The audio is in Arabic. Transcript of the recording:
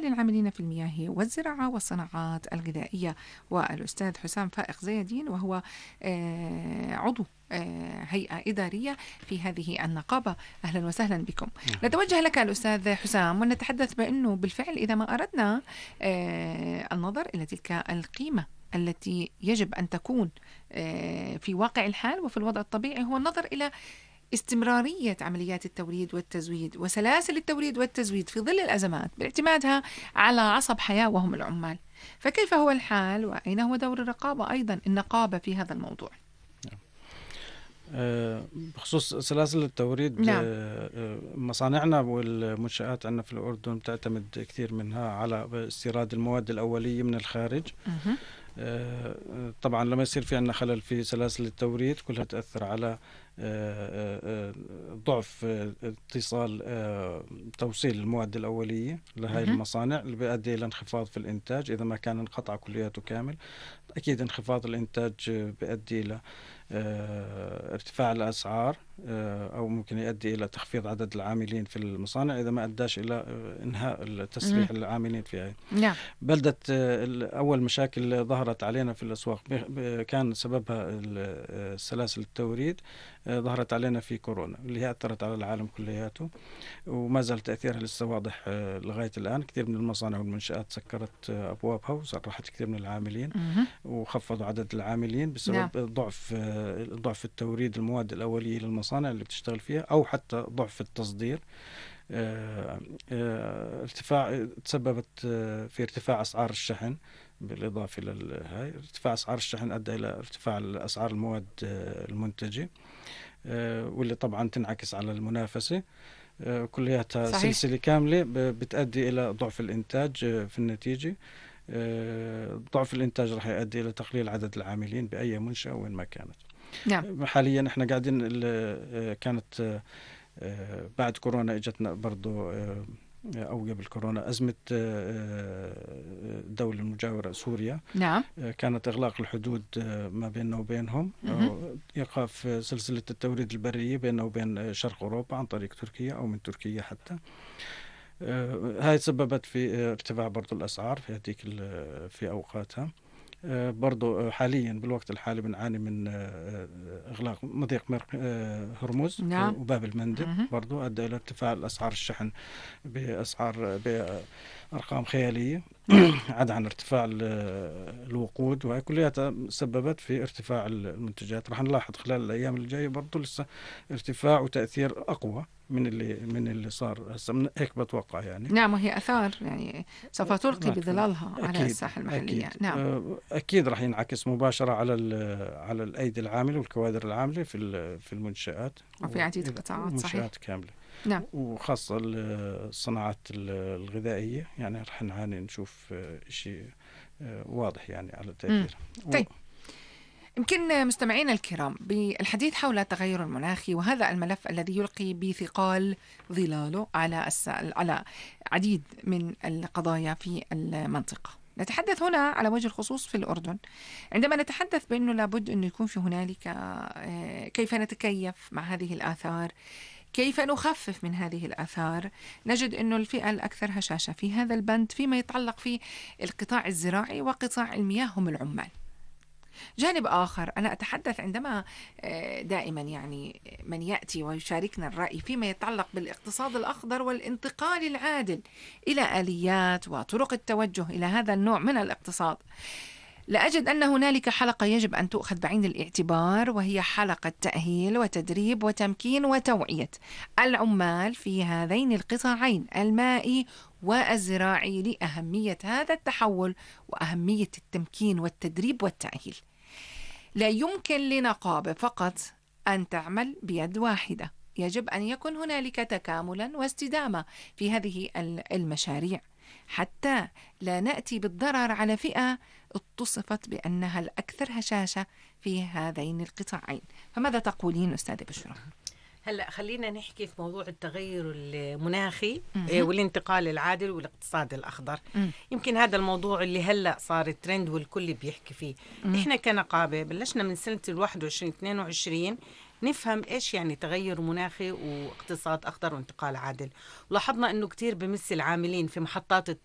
العاملين في المياه والزراعة والصناعات الغذائية، والأستاذ حسام فائق زيدين، وهو عضو هيئة إدارية في هذه النقابة. أهلا وسهلا بكم. نتوجه لك الأستاذ حسام ونتحدث بأنه بالفعل إذا ما أردنا النظر إلى تلك القيمة التي يجب أن تكون في واقع الحال وفي الوضع الطبيعي، هو النظر إلى استمرارية عمليات التوريد والتزويد وسلاسل التوريد والتزويد في ظل الأزمات باعتمادها على عصب حياة وهم العمال. فكيف هو الحال وأين هو دور الرقابة أيضا النقابة في هذا الموضوع؟ بخصوص سلاسل التوريد، نعم. مصانعنا والمنشآت عندنا في الأردن تعتمد كثير منها على استيراد المواد الأولية من الخارج. طبعا لما يصير في عندنا خلل في سلاسل التوريد كلها تأثر على ضعف اتصال توصيل المواد الأولية لهذه المصانع، اللي بيؤدي إلى انخفاض في الإنتاج. إذا ما كان انقطع كلياته كامل أكيد انخفاض الإنتاج بيؤدي إلى ارتفاع الأسعار، أو ممكن يؤدي إلى تخفيض عدد العاملين في المصانع إذا ما أداش إلى إنهاء تسريح العاملين فيها. نعم. بلدة أول مشاكل ظهرت علينا في الأسواق كان سببها سلاسل التوريد، ظهرت علينا في كورونا اللي هي أثرت على العالم كلياته، وما زال تأثيرها لسه واضح لغاية الآن. كثير من المصانع والمنشآت سكرت أبوابها وسرحت كثير من العاملين وخفضوا عدد العاملين بسبب ضعف التوريد المواد الأولية للمصانع اللي بتشتغل فيها، أو حتى ضعف التصدير. تسببت في ارتفاع أسعار الشحن، بالإضافة لهاي ارتفاع أسعار الشحن أدى إلى ارتفاع أسعار المواد المنتجة، واللي طبعا تنعكس على المنافسة. كلياتها سلسلة كاملة بتؤدي إلى ضعف الإنتاج في النتيجة. ضعف الإنتاج رح يؤدي إلى تقليل عدد العاملين بأي منشأة وين ما كانت. نعم. حاليا احنا قاعدين كانت بعد كورونا اجتنا برضو أو قبل كورونا أزمة الدولة المجاورة سوريا. نعم. كانت إغلاق الحدود ما بيننا وبينهم، إيقاف سلسلة التوريد البرية بيننا وبين شرق أوروبا عن طريق تركيا أو من تركيا حتى. هاي سببت في ارتفاع برضو الأسعار في هذيك في أوقاتها. برضو حاليا بالوقت الحالي بنعاني من إغلاق مضيق هرمز. نعم. وباب المندب برضو أدى إلى ارتفاع الأسعار الشحن بأرقام خيالية عدا عن ارتفاع الوقود، وهي كلها سببت في ارتفاع المنتجات. رح نلاحظ خلال الأيام الجاية برضو لسه ارتفاع وتأثير أقوى من اللي صار هسه، هيك بتوقع يعني. نعم، وهي أثار يعني سوف تلقي بظلالها على الساحة المحلية. أكيد. نعم. أكيد رح ينعكس مباشرة على الأيدي العاملة والكوادر العاملة في المنشآت وفي عديد القطاعات. صحيح. منشآت كاملة. نعم. وخاصة الصناعات الغذائية يعني رح نعاني نشوف شيء واضح يعني على التأثير. طيب، يمكن مستمعينا الكرام بالحديث حول التغير المناخي، وهذا الملف الذي يلقي بثقال ظلاله على عديد من القضايا في المنطقة. نتحدث هنا على وجه الخصوص في الأردن، عندما نتحدث بأنه لابد أن يكون في هنالك كيف نتكيف مع هذه الآثار، كيف نخفف من هذه الآثار. نجد أنه الفئة الأكثر هشاشة في هذا البند فيما يتعلق في القطاع الزراعي وقطاع المياه هم العمال. جانب آخر أنا أتحدث عندما دائما يعني من يأتي ويشاركنا الرأي فيما يتعلق بالاقتصاد الأخضر والانتقال العادل إلى آليات وطرق التوجه إلى هذا النوع من الاقتصاد، لأجد أن هنالك حلقة يجب أن تؤخذ بعين الاعتبار، وهي حلقة تأهيل وتدريب وتمكين وتوعية العمال في هذين القطاعين المائي والزراعي لأهمية هذا التحول وأهمية التمكين والتدريب والتأهيل. لا يمكن لنقابة فقط أن تعمل بيد واحدة، يجب أن يكون هنالك تكاملا واستدامة في هذه المشاريع حتى لا نأتي بالضرر على فئة اتصفت بأنها الأكثر هشاشة في هذين القطاعين. فماذا تقولين أستاذة بشرى؟ هلأ خلينا نحكي في موضوع التغير المناخي والانتقال العادل والاقتصاد الأخضر. يمكن هذا الموضوع اللي هلأ صار الترند والكل بيحكي فيه. إحنا كنقابة بلشنا من سنة 21-22 نفهم إيش يعني تغير مناخي واقتصاد أخضر وانتقال عادل، ولاحظنا أنه كتير بمس العاملين في محطات